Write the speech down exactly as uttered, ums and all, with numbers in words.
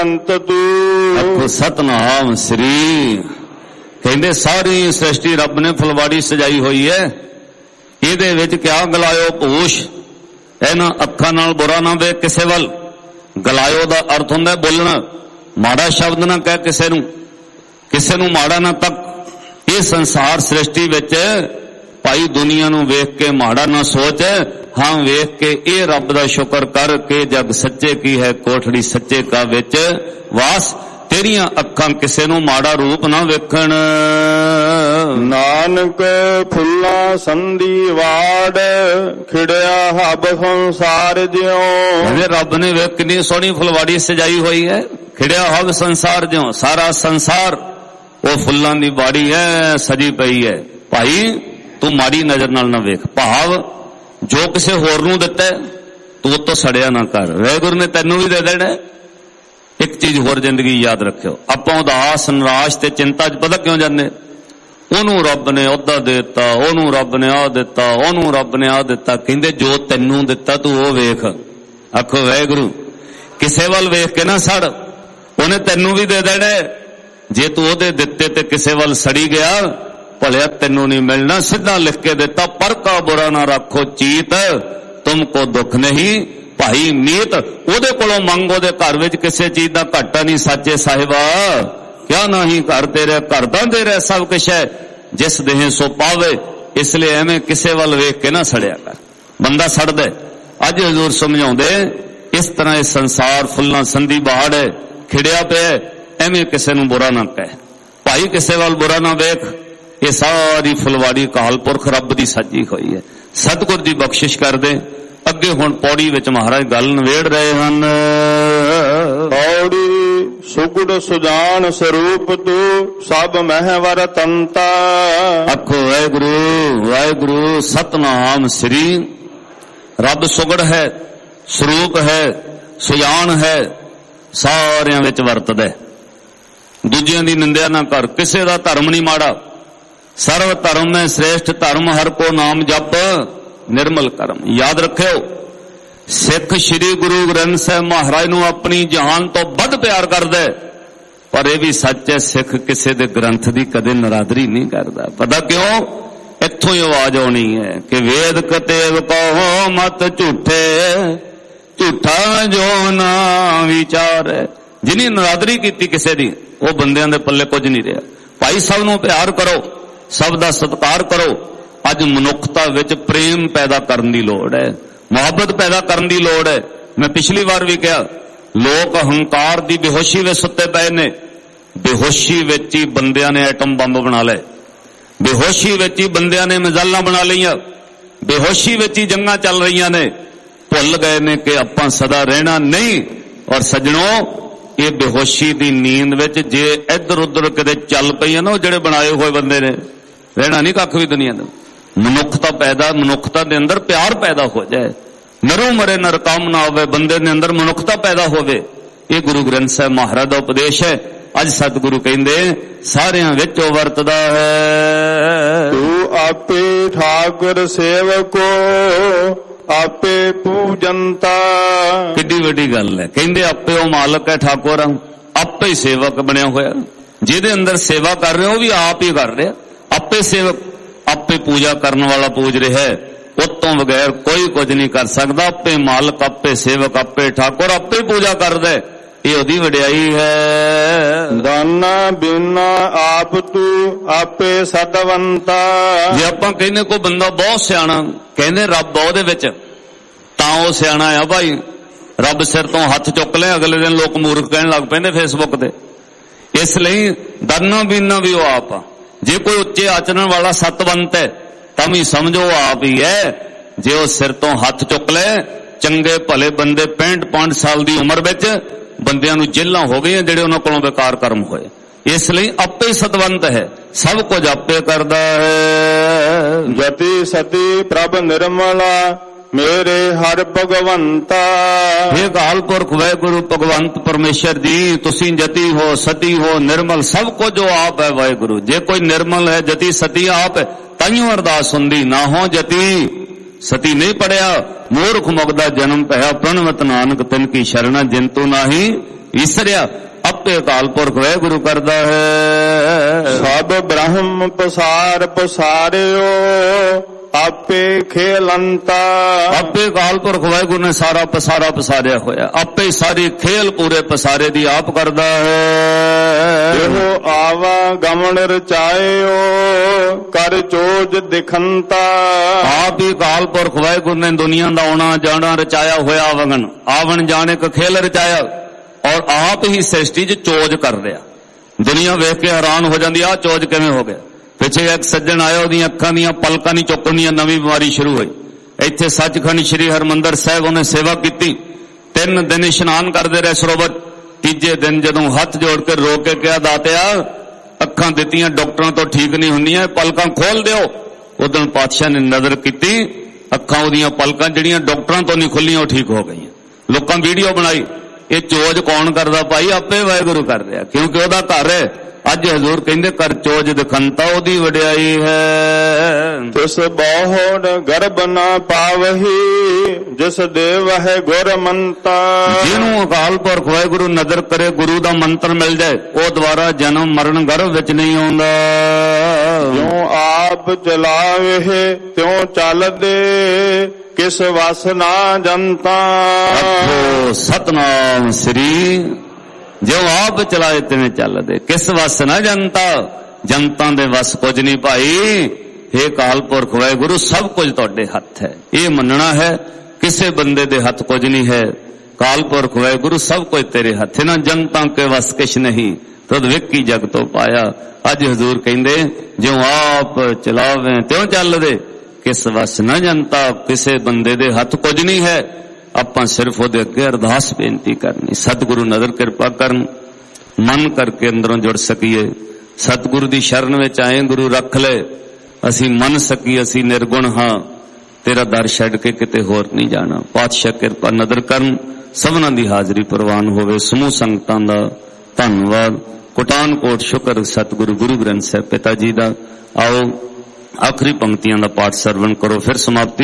ਅੰਤ ਤੂ। ਆਖੋ ਸਤਨਾਮ ਸ੍ਰੀ। ਕਹਿੰਦੇ ਸਾਰੀ ਸ੍ਰਿਸ਼ਟੀ ਰੱਬ ਨੇ ਫੁਲਵਾੜੀ ਸਜਾਈ ਹੋਈ ਹੈ, ਇਹਦੇ ਵਿੱਚ ਕਿਆ ਗਲਾਇਓ ਭੂਸ਼। ਇਹਨਾਂ ਅੱਖਾਂ ਨਾਲ ਬੁਰਾ ਨਾ ਵੇਖ ਕਿਸੇ ਵੱਲ। ਗਲਾਇਓ ਦਾ ਅਰਥ ਹੁੰਦਾ ਬੋਲਣਾ, ਮਾੜਾ ਸ਼ਬਦ ਨਾ ਕਹਿ ਕਿਸੇ ਨੂੰ, ਕਿਸੇ ਨੂੰ ਮਾੜਾ ਨਾ ਤੱਕ। ਇਹ ਸੰਸਾਰ ਸ੍ਰਿਸ਼ਟੀ ਵਿੱਚ ਭਾਈ ਦੁਨੀਆ ਨੂੰ ਵੇਖ ਕੇ ਮਾੜਾ ਨਾ ਸੋਚ, ਹਾਂ ਵੇਖ ਕੇ ਇਹ ਰੱਬ ਦਾ ਸ਼ੁਕਰ ਕਰ ਕੇ ਜਗ ਸੱਚੇ ਕੀ ਹੈ ਕੋਠੜੀ ਸੱਚੇ ਕਾ ਵਿੱਚ ਵਾਸ। ਤੇਰੀਆਂ ਅੱਖਾਂ ਕਿਸੇ ਨੂੰ ਮਾੜਾ ਰੂਪ ਨਾ ਵੇਖਣ। ਨਾਨਕ ਫੁੱਲਾਂ ਸੰਧੀ ਵਾੜ ਖਿੜਿਆ ਹਬ ਸੰਸਾਰ ਜਿਉ। ਕਹਿੰਦੇ ਰੱਬ ਨੇ ਵੇਖ ਕਿੰਨੀ ਸੋਹਣੀ ਫੁਲਵਾੜੀ ਸਜਾਈ ਹੋਈ ਹੈ। ਖਿੜਿਆ ਹਬ ਸੰਸਾਰ ਜਿਉ, ਸਾਰਾ ਸੰਸਾਰ ਉਹ ਫੁੱਲਾਂ ਦੀ ਬਾੜੀ ਹੈ, ਸਜੀ ਪਈ ਹੈ। ਭਾਈ ਤੂੰ ਮਾੜੀ ਨਜ਼ਰ ਨਾਲ ਨਾ ਵੇਖ। ਭਾਵ ਜੋ ਕਿਸੇ ਹੋਰ ਨੂੰ ਦਿੱਤਾ ਤੂੰ ਉਹ ਤੋਂ ਸੜਿਆ ਨਾ ਕਰ, ਵਾਹਿਗੁਰੂ ਨੇ ਤੈਨੂੰ ਵੀ ਦੇ ਦੇਣਾ। ਇੱਕ ਚੀਜ਼ ਹੋਰ ਜ਼ਿੰਦਗੀ ਯਾਦ ਰੱਖਿਓ, ਆਪਾਂ ਉਦਾਸ ਨਿਰਾਸ਼ ਤੇ ਚਿੰਤਾ ਚ ਪਤਾ ਕਿਉਂ ਜਾਂਦੇ? ਉਹਨੂੰ ਰੱਬ ਨੇ ਅਹੁਦਾ ਦੇ ਦਿੱਤਾ, ਉਹਨੂੰ ਰੱਬ ਨੇ ਆਹ ਦਿੱਤਾ, ਉਹਨੂੰ ਰੱਬ ਨੇ ਆਹ ਦਿੱਤਾ। ਕਹਿੰਦੇ ਜੋ ਤੈਨੂੰ ਦਿੱਤਾ ਤੂੰ ਉਹ ਵੇਖ। ਆਖੋ ਵਾਹਿਗੁਰੂ। ਕਿਸੇ ਵੱਲ ਵੇਖ ਕੇ ਨਾ ਸੜ, ਉਹਨੇ ਤੈਨੂੰ ਵੀ ਦੇ ਦੇਣਾ। ਜੇ ਤੂੰ ਉਹਦੇ ਦਿੱਤੇ ਤੇ ਕਿਸੇ ਵੱਲ ਸੜੀ ਗਿਆ, ਭਲਿਆ ਤੈਨੂੰ ਨਹੀਂ ਮਿਲਣਾ। ਸਿੱਧਾ ਲਿਖ ਕੇ ਦਿੱਤਾ, ਪਰ ਕਾ ਬੁਰਾ ਨਾ ਰੱਖੋ ਚੀਤ, ਤੁਮਕੋ ਦੁੱਖ ਨਹੀਂ ਭਾਈ ਮੀਤ। ਉਹਦੇ ਕੋਲੋਂ ਮੰਗ, ਉਹਦੇ ਘਰ ਵਿੱਚ ਕਿਸੇ ਚੀਜ਼ ਦਾ ਘਾਟਾ ਨਹੀਂ ਸਾਚੇ ਸਾਹਿਬਾ। ਕਿਆ ਨਹੀਂ ਘਰ ਤੇਰੇ, ਘਰ ਦਾ ਤੇਰੇ ਸਭ ਕੁਛ ਹੈ, ਜਿਸ ਦੇਹ ਸੋ ਪਾਵੇ। ਇਸ ਲਈ ਐਵੇਂ ਕਿਸੇ ਵੱਲ ਵੇਖ ਕੇ ਨਾ ਸੜਿਆ ਕਰ, ਬੰਦਾ ਸੜਦਾ। ਅੱਜ ਹਜ਼ੂਰ ਸਮਝਾਉਂਦੇ ਇਸ ਤਰ੍ਹਾਂ ਇਹ ਸੰਸਾਰ ਫੁੱਲਾਂ ਸੰਧੀ ਬਹਾੜ ਹੈ, ਖਿੜਿਆ ਪਿਆ, ਐਵੇਂ ਕਿਸੇ ਨੂੰ ਬੁਰਾ ਨਾ ਕਹਿ ਭਾਈ, ਕਿਸੇ ਵੱਲ ਬੁਰਾ ਨਾ ਵੇਖ। ਇਹ ਸਾਰੀ ਫੁਲਵਾੜੀ ਅਕਾਲ ਪੁਰਖ ਰੱਬ ਦੀ ਸਾਜੀ ਹੋਈ ਹੈ। ਸਤਿਗੁਰ ਦੀ ਬਖਸ਼ਿਸ਼ ਕਰਦੇ। ਅੱਗੇ ਹੁਣ ਪੌੜੀ ਵਿੱਚ ਮਹਾਰਾਜ ਗੱਲ ਨਵੇੜ ਰਹੇ ਹਨ। ਪੌੜੀ ਸੁਗੜ ਸੁਜਾਨ ਸਰੂਪ ਤੂੰ ਸਭ ਮਹਿਵਰ ਤੰਤਾ। ਆਖੋ ਵਾਹਿਗੁਰੂ ਵਾਹਿਗੁਰੂ ਸਤਨਾਮ ਸ੍ਰੀ। ਰੱਬ ਸੁਗੜ ਹੈ, ਸਰੂਪ ਹੈ, ਸੁਜਾਨ ਹੈ, ਸਾਰਿਆਂ ਵਿੱਚ ਵਰਤਦਾ। ਦੂਜਿਆਂ ਦੀ ਨਿੰਦਿਆ ਨਾ ਕਰ, ਕਿਸੇ ਦਾ ਧਰਮ ਨਹੀਂ ਮਾੜਾ। ਸਰਵ ਧਰਮ ਮੈਂ ਸ੍ਰੇਸ਼ਟ ਧਰਮ, ਹਰ ਕੋ ਨਾਮ ਜਪ ਨਿਰਮਲ ਕਰਮ। ਯਾਦ ਰੱਖਿਓ, ਸਿੱਖ ਸ੍ਰੀ ਗੁਰੂ ਗ੍ਰੰਥ ਸਾਹਿਬ ਮਹਾਰਾਜ ਨੂੰ ਆਪਣੀ ਜਾਨ ਤੋਂ ਵੱਧ ਪਿਆਰ ਕਰਦਾ, ਪਰ ਇਹ ਵੀ ਸੱਚ ਹੈ ਸਿੱਖ ਕਿਸੇ ਦੇ ਗ੍ਰੰਥ ਦੀ ਕਦੇ ਨਰਾਦਰੀ ਨਹੀਂ ਕਰਦਾ। ਪਤਾ ਕਿਉਂ? ਇੱਥੋਂ ਹੀ ਆਵਾਜ਼ ਆਉਣੀ ਹੈ ਕਿ ਵੇਦ ਕਤੇਵ ਕਹੋ ਮਤ ਝੂਠੇ, ਝੂਠਾ ਜੋ ਨਾ ਵਿਚਾਰ। ਜਿਹਨੇ ਨਰਾਦਰੀ ਕੀਤੀ ਕਿਸੇ ਦੀ, ਉਹ ਬੰਦਿਆਂ ਦੇ ਪੱਲੇ ਕੁਝ ਨਹੀਂ ਰਿਹਾ। ਭਾਈ ਸਭ ਨੂੰ ਪਿਆਰ ਕਰੋ, ਸਭ ਦਾ ਸਤਿਕਾਰ ਕਰੋ। ਅੱਜ ਮਨੁੱਖਤਾ ਵਿੱਚ ਪ੍ਰੇਮ ਪੈਦਾ ਕਰਨ ਦੀ ਲੋੜ ਹੈ, ਮੁਹੱਬਤ ਪੈਦਾ ਕਰਨ ਦੀ ਲੋੜ ਹੈ। ਮੈਂ ਪਿਛਲੀ ਵਾਰ ਵੀ ਕਿਹਾ, ਲੋਕ ਹੰਕਾਰ ਦੀ ਬੇਹੋਸ਼ੀ ਵਿੱਚ ਸੁੱਤੇ ਪਏ ਨੇ। ਬੇਹੋਸ਼ੀ ਵਿੱਚ ਹੀ ਬੰਦਿਆਂ ਨੇ ਐਟਮ ਬੰਬ ਬਣਾ ਲਏ, ਬੇਹੋਸ਼ੀ ਵਿੱਚ ਹੀ ਬੰਦਿਆਂ ਨੇ ਮਿਜ਼ਾਈਲਾਂ ਬਣਾ ਲਈਆਂ, ਬੇਹੋਸ਼ੀ ਵਿੱਚ ਹੀ ਜੰਗਾਂ ਚੱਲ ਰਹੀਆਂ ਨੇ। ਭੁੱਲ ਗਏ ਨੇ ਕਿ ਆਪਾਂ ਸਦਾ ਰਹਿਣਾ ਨਹੀਂ। ਔਰ ਸੱਜਣੋ, ਇਹ ਬੇਹੋਸ਼ੀ ਦੀ ਨੀਂਦ ਵਿੱਚ ਜੇ ਇੱਧਰ ਉੱਧਰ ਕਿਤੇ ਚੱਲ ਪਈਆਂ ਨਾ, ਉਹ ਜਿਹੜੇ ਬਣਾਏ ਹੋਏ ਬੰਦੇ ਨੇ, ਰਹਿਣਾ ਨਹੀਂ ਕੱਖ ਵੀ ਦੁਨੀਆ ਦਾ। ਮਨੁੱਖਤਾ ਪੈਦਾ, ਮਨੁੱਖਤਾ ਦੇ ਅੰਦਰ ਪਿਆਰ ਪੈਦਾ ਹੋ ਜਾਏ, ਨਰੋਂ ਮਰੇ ਨਰ ਕੰਮ ਨਾ ਹੋਵੇ, ਬੰਦੇ ਦੇ ਅੰਦਰ ਮਨੁੱਖਤਾ ਪੈਦਾ ਹੋਵੇ। ਇਹ ਗੁਰੂ ਗ੍ਰੰਥ ਸਾਹਿਬ ਮਹਾਰਾਜ ਦਾ ਉਪਦੇਸ਼ ਹੈ। ਅੱਜ ਸਤਿਗੁਰੂ ਕਹਿੰਦੇ ਸਾਰਿਆਂ ਵਿੱਚ ਉਹ ਵਰਤਦਾ ਹੈ। ਤੂੰ ਆਪੇ ਠਾਕੁਰ ਸੇਵਕੋ ਆਪੇ ਪੂਜੰਤਾ। ਕਿੱਡੀ ਵੱਡੀ ਗੱਲ ਹੈ। ਕਹਿੰਦੇ ਆਪੇ ਉਹ ਮਾਲਕ ਹੈ, ਠਾਕੁਰ, ਆਪੇ ਹੀ ਸੇਵਕ ਬਣਿਆ ਹੋਇਆ। ਜਿਹਦੇ ਅੰਦਰ ਸੇਵਾ ਕਰ ਰਿਹਾ ਉਹ ਵੀ ਆਪ ਹੀ ਕਰ ਰਿਹਾ। ਆਪੇ ਸੇਵਕ, ਆਪੇ ਪੂਜਾ ਕਰਨ ਵਾਲਾ ਪੂਜ ਰਿਹਾ, ਉਤੋਂ ਬਗੈਰ ਕੋਈ ਕੁਝ ਨਹੀਂ ਕਰ ਸਕਦਾ। ਆਪੇ ਮਾਲਕ, ਆਪੇ ਸੇਵਕ, ਆਪੇ ਠਾਕੁਰ, ਆਪੇ ਪੂਜਾ ਕਰਦਾ। ਇਹ ਉਹਦੀ ਵਡਿਆਈ ਹੈ। ਦਾਨਾ ਬਿਨਾ ਆਪ ਤੂੰ ਆਪੇ ਸਤਵੰਤਾ। ਜੇ ਆਪਾਂ ਕਹਿੰਦੇ ਕੋਈ ਬੰਦਾ ਬਹੁਤ ਸਿਆਣਾ, ਕਹਿੰਦੇ ਰੱਬ ਉਹਦੇ ਵਿੱਚ, ਤਾਂ ਉਹ ਸਿਆਣਾ ਆ ਭਾਈ। ਰੱਬ ਸਿਰ ਤੋਂ ਹੱਥ ਚੁੱਕ ਲੈ, ਅਗਲੇ ਦਿਨ ਲੋਕ ਮੂਰਖ ਕਹਿਣ ਲੱਗ ਪੈਂਦੇ ਫੇਸਬੁੱਕ ਤੇ। ਇਸ ਲਈ ਦਾਨਾ ਬਿਨਾ ਵੀ ਉਹ ਆਪ ਆ। ਜੇ ਕੋਈ ਉੱਚੇ ਆਚਰਣ ਵਾਲਾ ਸਤਵੰਤ ਹੈ ਤਾਂ ਵੀ ਸਮਝੋ ਆਪ ਹੀ ਹੈ। ਜੇ ਉਹ ਸਿਰ ਤੋਂ ਹੱਥ ਚੁੱਕ ਲੈ, ਚੰਗੇ ਭਲੇ ਬੰਦੇ ਪੈਂਹਠ ਪੰਜ ਸਾਲ ਦੀ ਉਮਰ ਵਿੱਚ ਬੰਦਿਆਂ ਨੂੰ ਜੇਲਾਂ ਹੋ ਗਈਆਂ ਜਿਹੜੇ ਉਹਨਾਂ ਕੋਲੋਂ ਬੇਕਾਰ ਕਰਮ ਹੋਏ। ਇਸ ਲਈ ਆਪੇ ਸਤਵੰਤ ਹੈ, ਸਭ ਕੁਝ ਆਪੇ ਕਰਦਾ ਹੈ। ਜਤੀ ਸਤੀ ਪ੍ਰਭ ਨਿਰਮਲਾ ਮੇਰੇ ਹਰ ਭਗਵੰਤਾ। ਇਹ ਅਕਾਲ ਪੁਰਖ ਵਾਹਿਗੁਰੂ ਭਗਵੰਤ ਪਰਮੇਸ਼ਰ ਜੀ, ਤੁਸੀਂ ਜਤੀ ਹੋ, ਸਤੀ ਹੋ, ਨਿਰਮਲ, ਸਭ ਕੁਝ ਉਹ ਆਪ ਹੈ ਵਾਹਿਗੁਰੂ। ਜੇ ਕੋਈ ਨਿਰਮਲ ਹੈ, ਜਤੀ ਸਤੀ ਆਪ ਹੈ, ਤਾਈਓ ਅਰਦਾਸ ਹੁੰਦੀ। ਨਾ ਹੋ ਜਤੀ ਸਤੀ ਨਹੀਂ ਪੜਿਆ, ਮੂਰਖ ਮੁਗਦਾ ਜਨਮ ਭਇਆ, ਪ੍ਰਣਵਤ ਨਾਨਕ ਤਿਨ ਕੀ ਸ਼ਰਣਾ, ਜਿੰਤੂ ਨਾਹੀ ਈਸਰਿਆ ਆਪੇ ਅਕਾਲ ਪੁਰਖ ਵਾਹਿਗੁਰੂ ਕਰਦਾ ਹੈ। ਸਭ ਬ੍ਰਹਮ ਪਸਾਰ ਪਸਾਰਿਓ ਆਪੇ ਖੇਲੰਤਾ। ਆਪੇ ਅਕਾਲ ਪੁਰਖ ਵਾਹਿਗੁਰੂ ਨੇ ਸਾਰਾ ਪਸਾਰਾ ਪਸਾਰਿਆ ਹੋਇਆ, ਆਪੇ ਸਾਰੀ ਖੇਲ ਪੂਰੇ ਪਸਾਰੇ ਦੀ ਆਪ ਕਰਦਾ ਹੈ। ਇਹੋ ਆਵਾ ਗਮਨ ਰਚਾਇਓ ਕਰ ਚੋਜ ਦਿਖੰਤਾ। ਆਪ ਹੀ ਅਕਾਲ ਪੁਰਖ ਵਾਹਿਗੁਰੂ ਨੇ ਦੁਨੀਆ ਦਾ ਆਉਣਾ ਜਾਣਾ ਰਚਾਇਆ ਹੋਇਆ, ਆਵਣ ਆਵਣ ਜਾਣੇ ਕ ਖੇਲ ਰਚਾਇਆ, ਔਰ ਆਪ ਹੀ ਸ੍ਰਿਸ਼ਟੀ 'ਚ ਚੋਜ ਕਰ ਰਿਹਾ। ਦੁਨੀਆ ਵੇਖ ਕੇ ਹੈਰਾਨ ਹੋ ਜਾਂਦੀ, ਆਹ ਚੋਜ ਕਿਵੇਂ ਹੋ ਗਿਆ। ਪਿੱਛੇ ਇੱਕ ਸੱਜਣ ਆਇਆ, ਉਹਦੀਆਂ ਅੱਖਾਂ ਦੀਆਂ ਪਲਕਾਂ ਨਹੀਂ ਚੁੱਕਣੀਆਂ, ਨਵੀਂ ਬਿਮਾਰੀ ਸ਼ੁਰੂ ਹੋਈ। ਇੱਥੇ ਸੱਚਖੰਡ ਸ੍ਰੀ ਹਰਿਮੰਦਰ ਸਾਹਿਬ ਉਹਨੇ ਸੇਵਾ ਕੀਤੀ, ਤਿੰਨ ਦਿਨ ਇਸ਼ਨਾਨ ਕਰਦੇ ਰਹੇ ਸਰੋਵਰ। ਤੀਜੇ ਦਿਨ ਜਦੋਂ ਹੱਥ ਜੋੜ ਕੇ ਰੋ ਕੇ ਕਿਹਾ, ਦਾਤਿਆ ਅੱਖਾਂ ਦਿੱਤੀਆਂ ਡਾਕਟਰਾਂ ਤੋਂ ਠੀਕ ਨਹੀਂ ਹੁੰਦੀਆਂ, ਪਲਕਾਂ ਖੋਲ ਦਿਓ। ਉਦੋਂ ਪਾਤਸ਼ਾਹ ਨੇ ਨਜ਼ਰ ਕੀਤੀ, ਅੱਖਾਂ ਉਹਦੀਆਂ ਪਲਕਾਂ ਜਿਹੜੀਆਂ ਡਾਕਟਰਾਂ ਤੋਂ ਨਹੀਂ ਖੁੱਲੀਆਂ ਉਹ ਠੀਕ ਹੋ ਗਈਆਂ। ਲੋਕਾਂ ਵੀਡੀਓ ਬਣਾਈ। ਇਹ ਚੋਜ ਕੌਣ ਕਰਦਾ ਭਾਈ? ਆਪੇ ਵਾਹਿਗੁਰੂ ਕਰ ਰਿਹਾ, ਕਿਉਂਕਿ ਉਹਦਾ ਘਰ ਹੈ। ਅੱਜ ਹਜ਼ੂਰ ਕਹਿੰਦੇ ਕਰ ਚੋਜ ਦਿਖੰਤਾ, ਉਹਦੀ ਵਡਿਆਈ ਹੈ। ਤਿਸ ਬਹੁੜ ਗਰਭ ਨਾ ਪਾਵਹੀ ਜਿਸ ਦੇਵ ਹੈ ਗੁਰਮੰਤਾ। ਜਿਹਨੂੰ ਅਕਾਲ ਪੁਰਖ ਵਾਹਿਗੁਰੂ ਨਜ਼ਰ ਕਰੇ, ਗੁਰੂ ਦਾ ਮੰਤਰ ਮਿਲ ਜਾਏ, ਉਹ ਦੁਬਾਰਾ ਜਨਮ ਮਰਨ ਗਰਭ ਵਿੱਚ ਨਹੀਂ ਆਉਂਦਾ। ਜਿਉ ਆਪ ਚਲਾਵੇ ਤਿਉ ਚੱਲਦੇ ਕਿਸ ਵਸ ਨਾ ਜਨਤਾ। ਆਖੋ ਸਤਨਾਮ ਸ੍ਰੀ, ਜੋ ਆਪ ਚਲਾਏ ਤਿਵੇਂ ਚੱਲਦੇ, ਕਿਸ ਵਸ ਨਾ ਜਨਤਾ। ਜਨਤਾ ਦੇ ਵਸ ਕੁਝ ਨਹੀਂ ਭਾਈ। हे ਅਕਾਲ ਪੁਰਖ ਵਾਹਿਗੁਰੂ, ਸਭ ਕੁਝ ਤੁਹਾਡੇ ਹੱਥ ਹੈ। ਇਹ ਮੰਨਣਾ ਹੈ ਕਿਸੇ ਬੰਦੇ ਦੇ ਹੱਥ ਕੁਝ ਨਹੀਂ ਹੈ। ਅਕਾਲ ਪੁਰਖ ਵਾਹਿਗੁਰੂ ਸਭ ਕੁਝ ਤੇਰੇ ਹੱਥ ਹੈ। ਨਾ ਜਨਤਾ ਕੇ ਵਸ ਕਿਛ ਨਹੀਂ, ਤਦ ਵੇਖੀ ਜਗ ਤੋਂ ਪਾਇਆ। ਅੱਜ ਹਜ਼ੂਰ ਕਹਿੰਦੇ ਜੋ ਆਪ ਚਲਾਵੇ ਤਿਉ ਚੱਲਦੇ, ਕਿਸ ਵਸ ਨਾ ਜਨਤਾ। ਕਿਸੇ ਬੰਦੇ ਦੇ ਹੱਥ ਕੁਝ ਨਹੀਂ ਹੈ। ਆਪਾਂ ਸਿਰਫ ਉਹਦੇ ਅੱਗੇ ਅਰਦਾਸ ਬੇਨਤੀ ਕਰਨੀ, ਸਤਿਗੁਰੂ ਨਜ਼ਰ ਕਿਰਪਾ ਕਰਨ, ਮਨ ਕਰਕੇ ਅੰਦਰੋਂ ਜੁੜ ਸਕੀਏ। ਸਤਿਗੁਰੂ ਦੀ ਸ਼ਰਨ ਵਿੱਚ ਆਏ, ਗੁਰੂ ਰੱਖ ਲੈ, ਅਸੀਂ ਮੰਨ ਸਕੀਏ ਅਸੀਂ ਨਿਰਗੁਣ ਹਾਂ, ਤੇਰਾ ਦਰ ਛੱਡ ਕੇ ਕਿਤੇ ਹੋਰ ਨਹੀਂ ਜਾਣਾ। ਪਾਤਸ਼ਾਹ ਕਿਰਪਾ ਨਜ਼ਰ ਕਰਨ, ਸਭਨਾਂ ਦੀ ਹਾਜ਼ਰੀ ਪ੍ਰਵਾਨ ਹੋਵੇ। ਸਮੂਹ ਸੰਗਤਾਂ ਦਾ ਧੰਨਵਾਦ, ਕੋਟਾਨ ਕੋਟ ਸ਼ੁਕਰ ਸਤਿਗੁਰੂ ਗੁਰੂ ਗ੍ਰੰਥ ਸਾਹਿਬ ਪਿਤਾ ਜੀ ਦਾ। ਆਓ ਆਖਰੀ ਪੰਕਤੀਆਂ ਦਾ ਪਾਠ ਸਰਵਣ ਕਰੋ, ਫਿਰ ਸਮਾਪਤੀ।